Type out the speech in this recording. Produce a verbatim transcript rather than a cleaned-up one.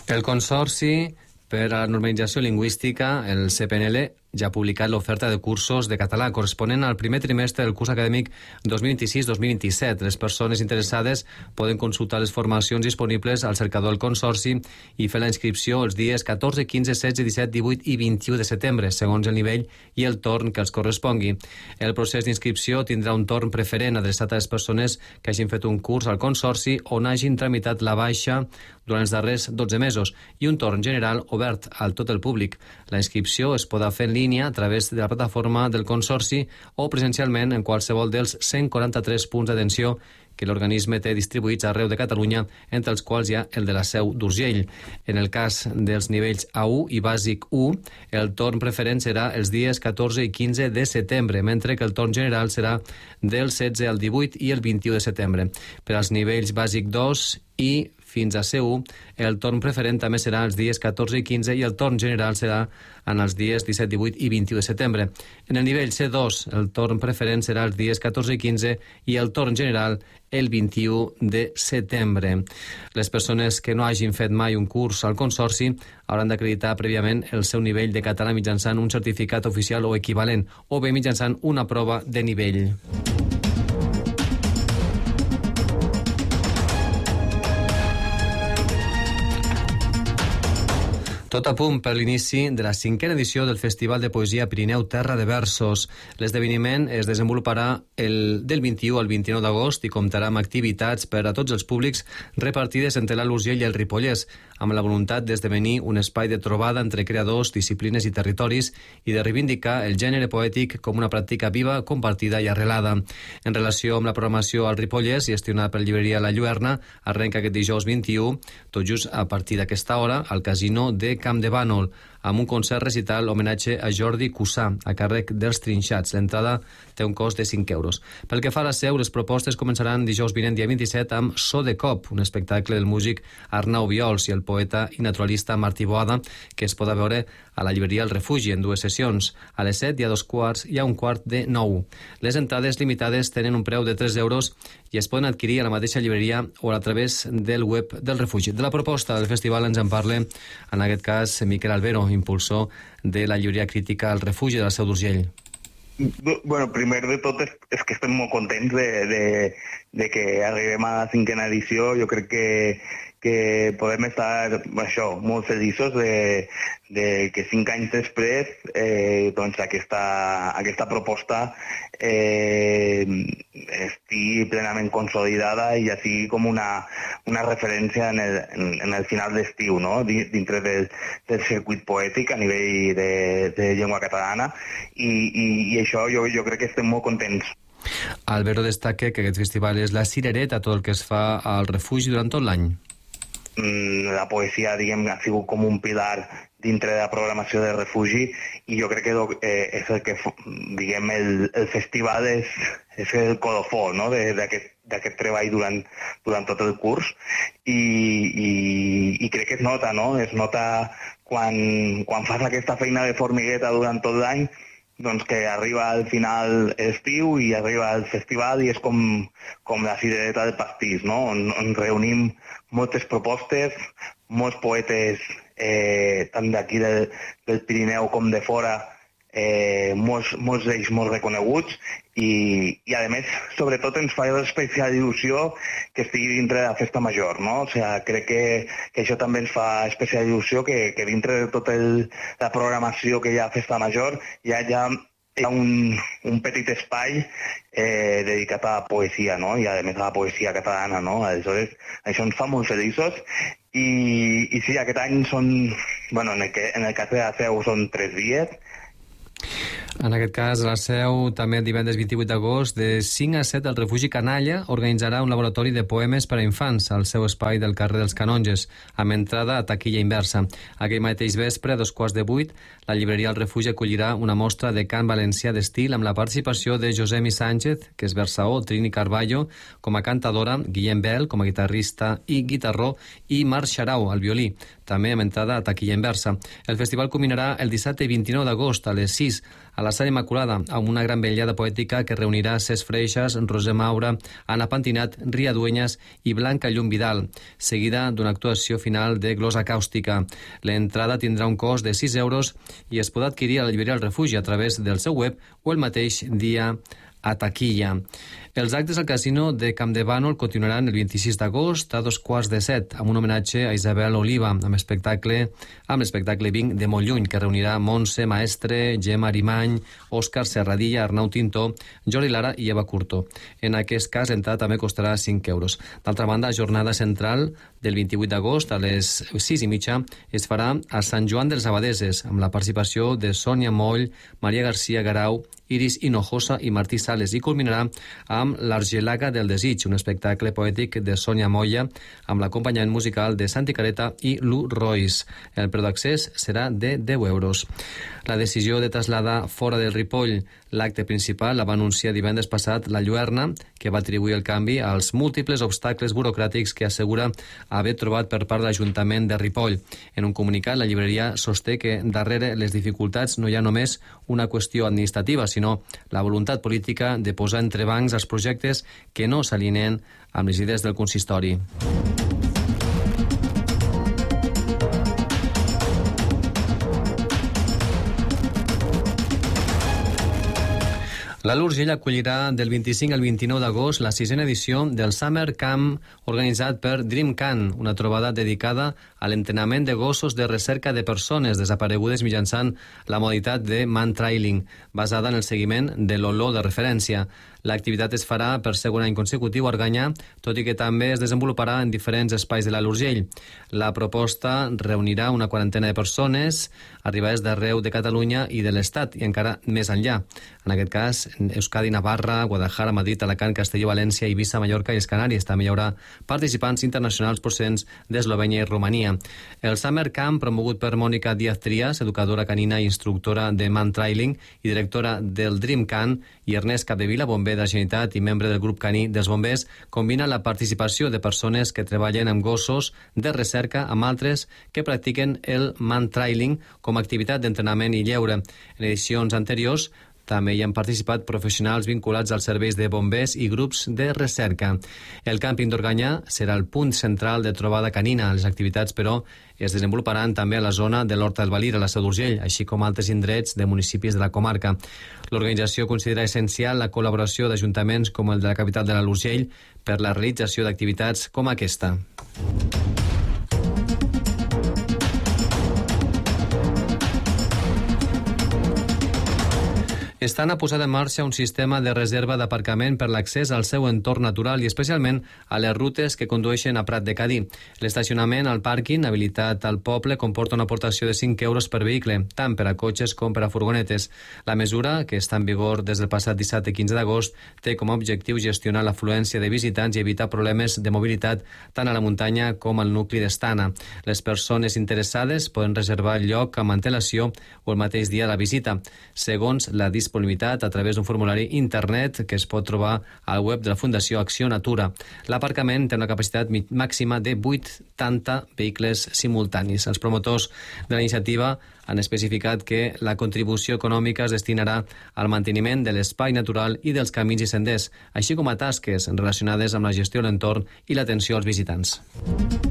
El Consorci per a la Normalització Lingüística, el C P N L, ja ha publicat l'oferta de cursos de català corresponent al primer trimestre del curs acadèmic dos mil vint-i-sis dos mil vint-i-set. Les persones interessades poden consultar les formacions disponibles al cercador del Consorci i fer la inscripció els dies catorze, quinze, setze, disset, divuit i vint-i-u de setembre, segons el nivell i el torn que els correspongui. El procés d'inscripció tindrà un torn preferent adreçat a les persones que hagin fet un curs al Consorci on hagin tramitat la baixa durant els darrers dotze mesos i un torn general obert al tot el públic. La inscripció es podrà fer en línia a través de la plataforma del Consorci o presencialment en qualsevol dels cent quaranta-tres punts d'atenció que l'organisme té distribuïts arreu de Catalunya, entre els quals hi ha el de la Seu d'Urgell. En el cas dels nivells A u i Bàsic u, el torn preferent serà els dies catorze i quinze de setembre, mentre que el torn general serà del setze al divuit i el vint-i-u de setembre. Per als nivells Bàsic dos i fins a C u, el torn preferent també serà els dies catorze i quinze i el torn general serà en els dies disset, divuit i vint-i-u de setembre. En el nivell C dos, el torn preferent serà els dies catorze i quinze i el torn general el vint-i-u de setembre. Les persones que no hagin fet mai un curs al Consorci hauran d'acreditar prèviament el seu nivell de català mitjançant un certificat oficial o equivalent, o bé mitjançant una prova de nivell. Tot a punt per l'inici de la cinquena edició del Festival de Poesia Pirineu Terra de Versos. L'esdeveniment es desenvoluparà el del vint-i-u al vint-i-nou d'agost i comptarà amb activitats per a tots els públics repartides entre l'Alt Urgell i el Ripollès, amb la voluntat d'esdevenir un espai de trobada entre creadors, disciplines i territoris i de reivindicar el gènere poètic com una pràctica viva, compartida i arrelada. En relació amb la programació al Ripollès, gestionada per llibreria La Lluerna, arrenca aquest dijous vint-i-u, tot just a partir d'aquesta hora, al casino de Camp de Bànol, amb un concert recital homenatge a Jordi Cussà, a càrrec dels Trinxats. L'entrada té un cost de cinc euros. Pel que fa a la Seu, les propostes començaran dijous vinent, dia vint-i-set, amb So de Cop, un espectacle del músic Arnau Viols i el poeta i naturalista Martí Boada, que es podrà veure a la llibreria El Refugi en dues sessions. A les set hi ha dos quarts i a un quart de nou. Les entrades limitades tenen un preu de tres euros i es poden adquirir a la mateixa llibreria o a través del web del Refugi. De la proposta del festival ens en parla, en aquest cas, Miquel Albero, impulsor de la llibreria crítica El Refugi de la Seu d'Urgell. Bueno, primer de tot és, és que estem molt contents de, de, de que arribem a la cinquena edició. Jo crec que, que podem estar això, molt feliços de, de que cinc anys després eh, doncs aquesta, aquesta proposta eh, estigui plenament consolidada i ja sigui com una, una referència en el, en, en el final d'estiu, no? Dintre del, del circuit poètic a nivell de, de llengua catalana i, i, i això jo, jo crec que estem molt contents. Albero destaca que aquest festival és la cirereta a tot el que es fa al Refugi durant tot l'any. La poesia, diguem, ha sigut com un pilar dintre de la programació del Refugi i jo crec que eh, és el que, diguem, el, el festival és, és el colofó, no?, d'aquest treball durant, durant tot el curs i, i, i crec que es nota, no?, es nota quan, quan fas aquesta feina de formigueta durant tot l'any, doncs que arriba al final estiu i arriba al festival i és com, com la cirereta del pastís, no?, on, on reunim moltes propostes, molts poetes eh, tant d'aquí del, del Pirineu com de fora, eh, molts, molts d'ells molt reconeguts i, i a més, sobretot ens fa especial il·lusió que estigui dintre de la festa major, no? O sigui, crec que, que això també ens fa especial il·lusió que, que dintre de tota la programació que hi ha a festa major ja hi ha, hi ha un, un petit espai eh, dedicat a la poesia, no? I a més a la poesia catalana, no? Aleshores, això ens fa molt feliços i, i sí, aquest any són, bueno, en el, que, en el cas de la Seu són tres dies. En aquest cas, la Seu, també el divendres vint-i-vuit d'agost, de cinc a set, el Refugi Canalla organitzarà un laboratori de poemes per a infants al seu espai del carrer dels Canonges, amb entrada a taquilla inversa. Aquell mateix vespre, a dos quarts de vuit, la llibreria El Refugi acollirà una mostra de cant valencià d'estil amb la participació de Josemi Sánchez, que és versaó, Trini Carballo com a cantadora, Guillem Bel com a guitarrista i guitarró i Marc Xarau al violí, també amb entrada a taquilla inversa. El festival culminarà el dissabte vint-i-nou d'agost a les sis a la Sala Immaculada, amb una gran vetllada poètica que reunirà Cesc Freixas, Roser Maura, Anna Pentinat, Ria Dueñas i Blanca Llum Vidal, seguida d'una actuació final de glosa càustica. L'entrada tindrà un cost de sis euros i es podrà adquirir a la llibreria El Refugi a través del seu web o el mateix dia a taquilla. Els actes al casino de Campdevànol continuaran el vint-i-sis d'agost a dos quarts de set, amb un homenatge a Isabel Oliva, amb espectacle amb l'espectacle Vinc de molt lluny, que reunirà Montse Maestre, Gemma Arimany, Òscar Serradilla, Arnau Tintó, Jordi Lara i Eva Curto. En aquest cas, l'entrada també costarà cinc euros. D'altra banda, jornada central del vint-i-vuit d'agost a les sis i mitja es farà a Sant Joan dels Abadeses, amb la participació de Sònia Moll, Maria García Garau, Iris Hinojosa i Martí Sales, i culminarà amb l'Argelaga del Desig, un espectacle poètic de Sònia Molla amb l'acompanyament musical de Santi Careta i Lu Royce. El preu d'accés serà de deu euros. La decisió de traslladar fora del Ripoll l'acte principal la va anunciar divendres passat la Lluerna, que va atribuir el canvi als múltiples obstacles burocràtics que assegura haver trobat per part de l'Ajuntament de Ripoll. En un comunicat, la llibreria sosté que darrere les dificultats no hi ha només una qüestió administrativa, sinó la voluntat política de posar entrebancs als projectes que no s'alineen amb les idees del consistori. L'Alt Urgell acollirà del vint-i-cinc al vint-i-nou d'agost la sisena edició del Summer Camp organitzat per DreamCan, una trobada dedicada a l'entrenament de gossos de recerca de persones desaparegudes mitjançant la modalitat de man-trailing, basada en el seguiment de l'olor de referència. L'activitat es farà per segon any consecutiu a Organyà, tot i que també es desenvoluparà en diferents espais de l'Alt Urgell. La proposta reunirà una quarantena de persones arribades d'arreu de Catalunya i de l'Estat, i encara més enllà. En aquest cas, Euskadi, Navarra, Guadalajara, Madrid, Alacant, Castelló, València, Eivissa, Mallorca i les Canàries. També hi haurà participants internacionals procedents d'Eslovènia i Romania. El Summer Camp, promogut per Mònica Díaz Trias, educadora canina i instructora de man-trailing i directora del DreamCan, i Ernest Capdevila, bomber de la Generalitat i membre del grup caní dels bombers, combina la participació de persones que treballen amb gossos de recerca amb altres que practiquen el man-trailing com a activitat d'entrenament i lleure. En edicions anteriors també hi han participat professionals vinculats als serveis de bombers i grups de recerca. El càmping d'Organyà serà el punt central de trobada canina. Les activitats, però, es desenvoluparan també a la zona de l'Horta del Valir, a la Seu d'Urgell, així com altres indrets de municipis de la comarca. L'organització considera essencial la col·laboració d'ajuntaments com el de la capital de l'Alt Urgell per la realització d'activitats com aquesta. Estan a posar en marxa un sistema de reserva d'aparcament per l'accés al seu entorn natural i especialment a les rutes que condueixen a Prat de Cadí. L'estacionament al pàrquing habilitat al poble comporta una aportació de cinc euros per vehicle, tant per a cotxes com per a furgonetes. La mesura, que està en vigor des del passat dissabte quinze d'agost, té com a objectiu gestionar l'afluència de visitants i evitar problemes de mobilitat tant a la muntanya com al nucli d'Estana. Les persones interessades poden reservar el lloc amb antelació o el mateix dia de la visita, segons la disponibilitat a través d'un formulari internet que es pot trobar al web de la Fundació Acció Natura. L'aparcament té una capacitat màxima de vuitanta vehicles simultanis. Els promotors de la iniciativa han especificat que la contribució econòmica es destinarà al manteniment de l'espai natural i dels camins i senders, així com a tasques relacionades amb la gestió de l'entorn i l'atenció als visitants.